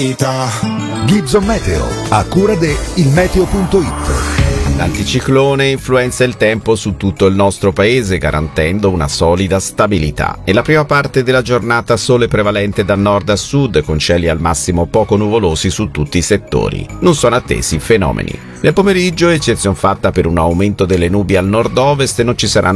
Gibson Meteo, a cura de ilmeteo.it. L'anticiclone influenza il tempo su tutto il nostro paese, garantendo una solida stabilità. Nella prima parte della giornata sole prevalente da nord a sud, con cieli al massimo poco nuvolosi su tutti i settori. Non sono attesi fenomeni. Nel pomeriggio, eccezion fatta per un aumento delle nubi al nord-ovest, non ci saranno